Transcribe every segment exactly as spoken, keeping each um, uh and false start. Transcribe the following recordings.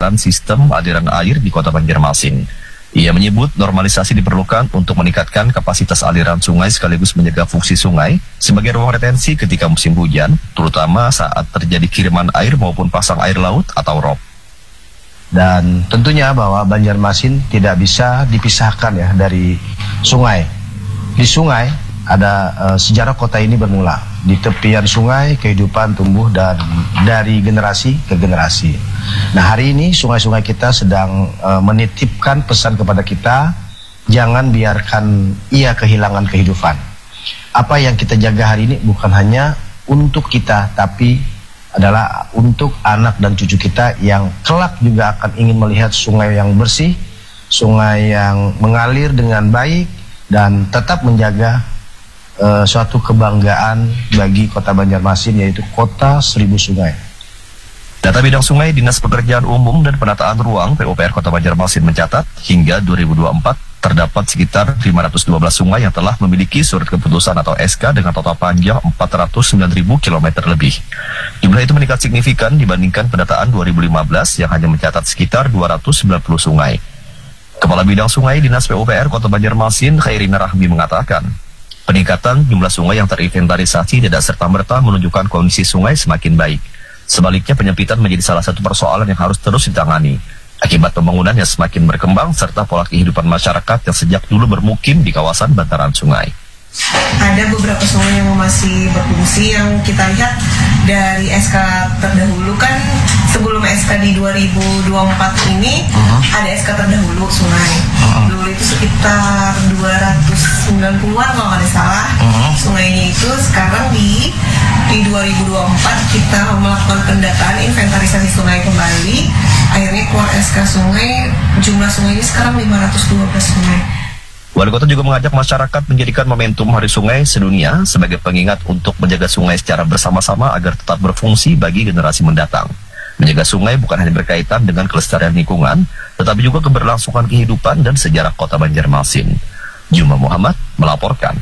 sistem aliran air di Kota Banjarmasin. Ia menyebut normalisasi diperlukan untuk meningkatkan kapasitas aliran sungai sekaligus menjaga fungsi sungai sebagai ruang retensi ketika musim hujan, terutama saat terjadi kiriman air maupun pasang air laut atau rop. Dan tentunya bahwa Banjarmasin tidak bisa dipisahkan ya dari sungai. Di sungai ada uh, sejarah kota ini bermula. Di tepian sungai kehidupan tumbuh dan dari generasi ke generasi. Nah, hari ini sungai-sungai kita sedang uh, menitipkan pesan kepada kita, jangan biarkan ia kehilangan kehidupan. Apa yang kita jaga hari ini bukan hanya untuk kita, tapi adalah untuk anak dan cucu kita yang kelak juga akan ingin melihat sungai yang bersih, sungai yang mengalir dengan baik, dan tetap menjaga uh, suatu kebanggaan bagi Kota Banjarmasin, yaitu Kota Seribu Sungai. Data bidang sungai Dinas Pekerjaan Umum dan Penataan Ruang P U P R Kota Banjarmasin mencatat hingga dua ribu dua puluh empat terdapat sekitar lima ratus dua belas sungai yang telah memiliki surat keputusan atau S K dengan total panjang empat ratus sembilan ribu kilometer lebih. Jumlah itu meningkat signifikan dibandingkan pendataan dua ribu lima belas yang hanya mencatat sekitar dua ratus sembilan puluh sungai. Kepala Bidang Sungai Dinas P U P R Kota Banjarmasin Khairina Rahmi mengatakan, peningkatan jumlah sungai yang terinventarisasi tidak serta-merta menunjukkan kondisi sungai semakin baik. Sebaliknya, penyempitan menjadi salah satu persoalan yang harus terus ditangani akibat pembangunan yang semakin berkembang serta pola kehidupan masyarakat yang sejak dulu bermukim di kawasan bantaran sungai. Ada beberapa sungai yang masih berfungsi yang kita lihat dari S K terdahulu kan, sebelum S K di dua ribu dua puluh empat ini uh-huh. ada S K terdahulu sungai. Uh-huh. Dulu itu sekitar dua ratus sembilan puluhan kalau nggak ada salah. Uh-huh. Sungainya itu sekarang di di dua ribu dua puluh empat kita melakukan pendataan inventarisasi sungai kembali. Akhirnya keluar S K sungai, jumlah sungainya sekarang lima ratus dua belas sungai. Wali Kota juga mengajak masyarakat menjadikan momentum Hari Sungai Sedunia sebagai pengingat untuk menjaga sungai secara bersama-sama agar tetap berfungsi bagi generasi mendatang. Menjaga sungai bukan hanya berkaitan dengan kelestarian lingkungan, tetapi juga keberlangsungan kehidupan dan sejarah Kota Banjarmasin. Juma Muhammad melaporkan.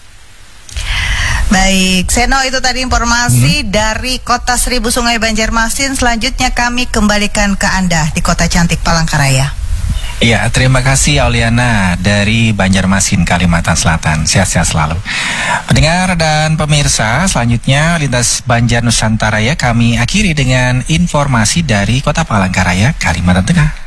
Baik, Seno, itu tadi informasi hmm. dari Kota Seribu Sungai Banjarmasin. Selanjutnya kami kembalikan ke Anda di Kota Cantik Palangkaraya. Iya, terima kasih Auliana dari Banjarmasin, Kalimantan Selatan. Sehat-sehat selalu. Pendengar dan pemirsa, selanjutnya lintas Banjar Nusantara ya kami akhiri dengan informasi dari Kota Palangkaraya, Kalimantan Tengah.